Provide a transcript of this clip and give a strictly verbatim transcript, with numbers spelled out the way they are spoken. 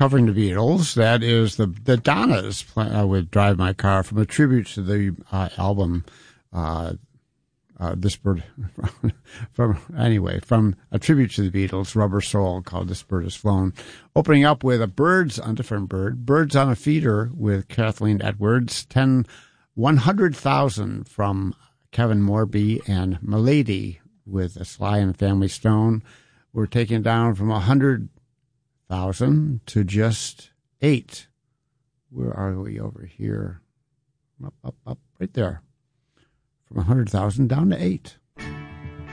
covering the Beatles. That is the the Donnas uh, with "Drive My Car" from a tribute to the uh, album. Uh, uh, this bird, from anyway, from a tribute to the Beatles, Rubber Soul, called "This Bird Has Flown." Opening up with a Birds, a different bird, "Birds on a Feeder" with Kathleen Edwards. Ten, one hundred thousand from Kevin Morby, and "Milady" with a Sly and the Family Stone. We're taken down from a hundred thousand to just eight. Where are we over here? Up, up, up, right there. From a hundred thousand down to eight.